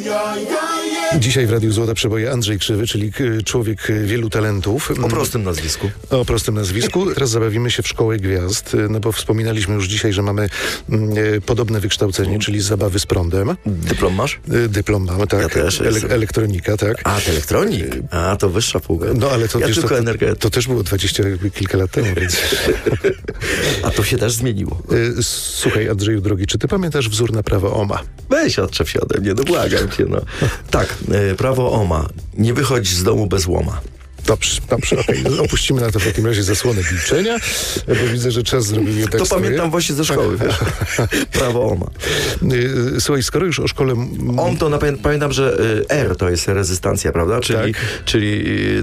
Dzisiaj w Radiu Złote Przeboje Andrzej Krzywy, czyli człowiek wielu talentów. O prostym nazwisku. O prostym nazwisku. Teraz zabawimy się w Szkołę Gwiazd, no bo wspominaliśmy już dzisiaj, że mamy podobne wykształcenie, czyli zabawy z prądem. Dyplom masz? Dyplom mamy, tak. Ja też elektronika, tak. A, to elektronik? A, to wyższa półka. No ale to, ja wiesz, tylko to też było 20 kilka lat temu, więc... A to się też zmieniło. Słuchaj, Andrzeju drogi, czy ty pamiętasz wzór na prawo OMA? Weź, odczep się ode mnie, no błagam cię, no. Tak, prawo OMA. Nie wychodź z domu bez łoma. Dobrze, okej. Opuścimy na to w takim razie zasłonę milczenia, bo widzę, że czas zrobił je tak. To pamiętam właśnie ze szkoły, wiesz. Prawo OMA. Słuchaj, skoro już o szkole... OM to pamiętam, że R to jest rezystancja, prawda? Czyli, tak. czyli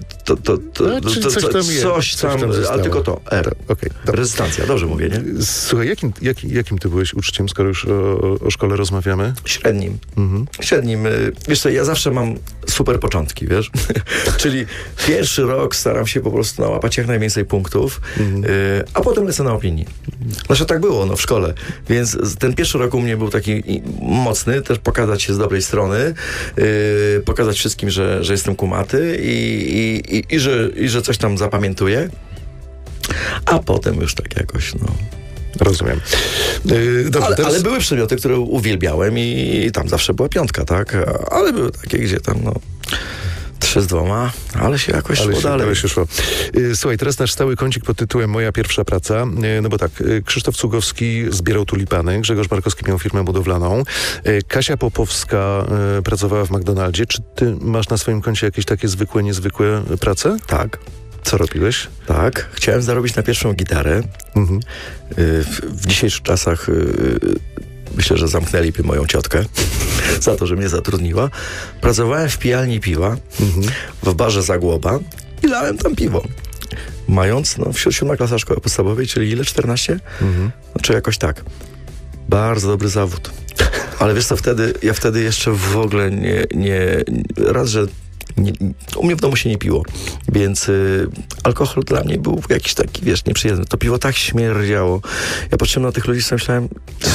coś tam, ale tylko to, R. Okay, rezystancja, dobrze mówię, nie? Słuchaj, jakim ty byłeś uczniem, skoro już o szkole rozmawiamy? Średnim. Średnim. Wiesz co, ja zawsze mam super początki, wiesz? Czyli pierwszy rok staram się po prostu nałapać jak najwięcej punktów, a potem lecę na opinii. Znaczy tak było, no, w szkole. Więc ten pierwszy rok u mnie był taki mocny, też pokazać się z dobrej strony, pokazać wszystkim, że jestem kumaty i że coś tam zapamiętuję, a potem już tak jakoś, no... Rozumiem. Dobrze, ale były przedmioty, które uwielbiałem i tam zawsze była piątka, tak? Ale były takie, gdzie tam, no... 3 z 2, ale się jakoś szło dalej. Ale się szło. Słuchaj, teraz nasz stały kącik pod tytułem Moja pierwsza praca. No bo tak, Krzysztof Cugowski zbierał tulipany, Grzegorz Markowski miał firmę budowlaną, Kasia Popowska pracowała w McDonaldzie. Czy ty masz na swoim koncie jakieś takie zwykłe, niezwykłe prace? Tak. Co robiłeś? Tak. Chciałem zarobić na pierwszą gitarę. W dzisiejszych czasach... Myślę, że zamknęliby moją ciotkę za to, że mnie zatrudniła. Pracowałem w pijalni piwa, w barze Zagłoba i lałem tam piwo. Mając, no, wśród 7. klasa szkoły podstawowej, czyli ile? 14? Znaczy jakoś tak. Bardzo dobry zawód. Ale wiesz co, ja wtedy jeszcze w ogóle raz, że u mnie w domu się nie piło, więc alkohol dla mnie był jakiś taki, wiesz, nieprzyjemny. To piwo tak śmierdziało. Ja patrzyłem na tych ludzi, co myślałem,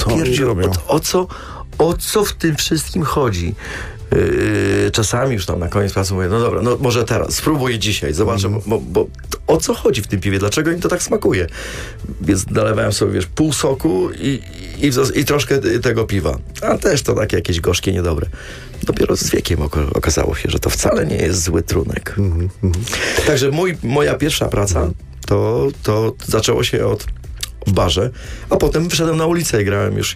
o co w tym wszystkim chodzi? Czasami już tam na koniec pracy mówię, no dobra, no może teraz, spróbuję dzisiaj, zobaczę, bo o co chodzi w tym piwie, dlaczego im to tak smakuje? Więc nalewałem sobie, wiesz, pół soku i troszkę tego piwa. A też to takie jakieś gorzkie, niedobre. Dopiero z wiekiem okazało się, że to wcale nie jest zły trunek. Także moja pierwsza praca to zaczęło się w barze, a potem wyszedłem na ulicę i grałem już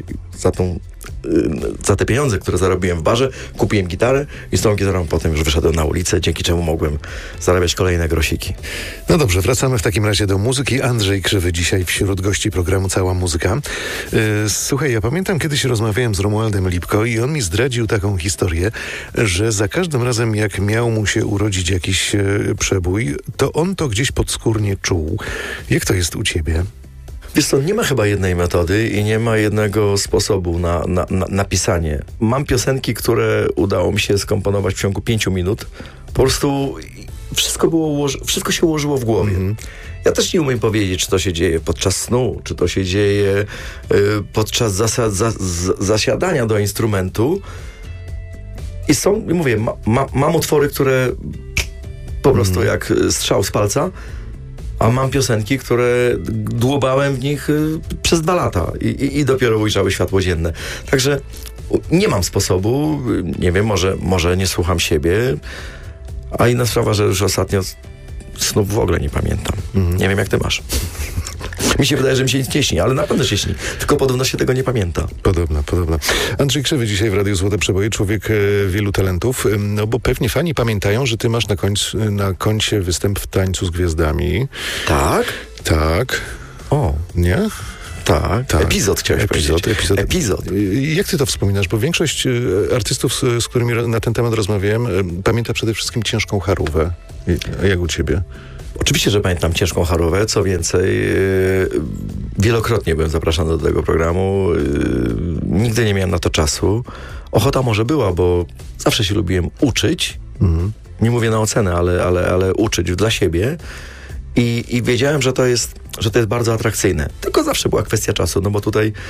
za te pieniądze, które zarobiłem w barze, kupiłem gitarę i z tą gitarą potem już wyszedłem na ulicę, dzięki czemu mogłem zarabiać kolejne grosiki. No dobrze, wracamy w takim razie do muzyki. Andrzej Krzywy dzisiaj wśród gości programu Cała Muzyka. Słuchaj, ja pamiętam, kiedyś rozmawiałem z Romualdem Lipko i on mi zdradził taką historię, że za każdym razem jak miał mu się urodzić jakiś przebój, to on to gdzieś podskórnie czuł. Jak to jest u ciebie? Wiesz co, nie ma chyba jednej metody i nie ma jednego sposobu na pisanie. Mam piosenki, które udało mi się skomponować w ciągu 5 minut. Po prostu wszystko się ułożyło w głowie. Ja też nie umiem powiedzieć, czy to się dzieje podczas snu, czy to się dzieje podczas zasiadania do instrumentu. I mówię, mam utwory, które po prostu jak strzał z palca, a mam piosenki, które dłubałem w nich przez 2 lata i dopiero ujrzały światło dzienne. Także nie mam sposobu, nie wiem, może nie słucham siebie, a inna sprawa, że już ostatnio snów w ogóle nie pamiętam. Nie wiem, jak ty masz. Mi się wydaje, że mi się nic nie śni, ale na pewno się śni. Tylko podobno się tego nie pamięta. Podobno. Andrzej Krzywy dzisiaj w Radiu Złote Przeboje, człowiek wielu talentów. No bo pewnie fani pamiętają, że ty masz na koncie występ w Tańcu z Gwiazdami. Tak? Tak. O. Nie? Tak. Epizod chciałeś powiedzieć. Epizod. Jak ty to wspominasz? Bo większość artystów, z którymi na ten temat rozmawiałem, pamięta przede wszystkim Ciężką Charówę. Jak u ciebie? Oczywiście, że pamiętam Ciężką Charówę. Co więcej, wielokrotnie byłem zapraszany do tego programu. Nigdy nie miałem na to czasu. Ochota może była, bo zawsze się lubiłem uczyć. Nie mówię na ocenę, ale uczyć dla siebie. I wiedziałem, że to jest bardzo atrakcyjne. Tylko zawsze była kwestia czasu, no bo tutaj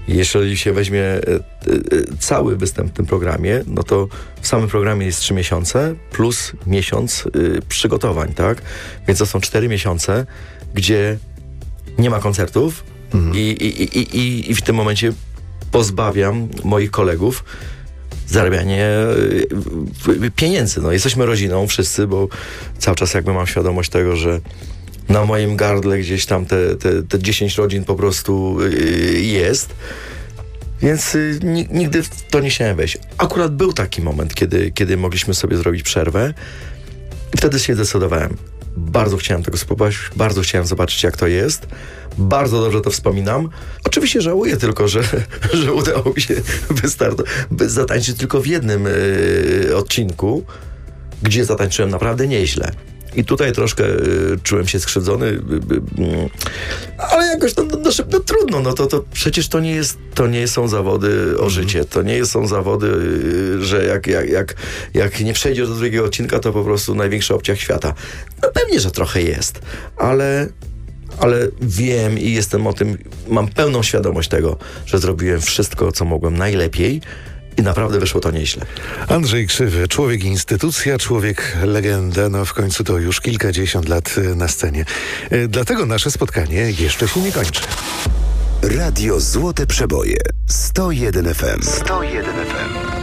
Jeżeli się weźmie cały występ w tym programie, no to w samym programie jest 3 miesiące plus miesiąc przygotowań, tak? Więc to są 4 miesiące, gdzie nie ma koncertów i w tym momencie pozbawiam moich kolegów zarabianie pieniędzy. No, jesteśmy rodziną wszyscy, bo cały czas jakby mam świadomość tego, że na moim gardle gdzieś tam te 10 rodzin po prostu jest. Więc nigdy w to nie chciałem wejść. Akurat był taki moment, kiedy mogliśmy sobie zrobić przerwę i wtedy się zdecydowałem. Bardzo chciałem tego spróbować, bardzo chciałem zobaczyć, jak to jest. Bardzo dobrze to wspominam. Oczywiście żałuję tylko, że udało mi się zatańczyć tylko w jednym odcinku, gdzie zatańczyłem naprawdę nieźle. I tutaj troszkę czułem się skrzywdzony, ale jakoś no trudno, no to przecież to nie są zawody o życie, to nie są zawody, że jak nie przejdziesz do drugiego odcinka, to po prostu największa obciach świata. No pewnie, że trochę jest, ale wiem i jestem o tym, mam pełną świadomość tego, że zrobiłem wszystko, co mogłem najlepiej. I naprawdę wyszło to nieźle. Andrzej Krzywy, człowiek instytucja, człowiek legenda, no w końcu to już kilkadziesiąt lat na scenie. Dlatego nasze spotkanie jeszcze się nie kończy. Radio Złote Przeboje 101 FM. 101 FM.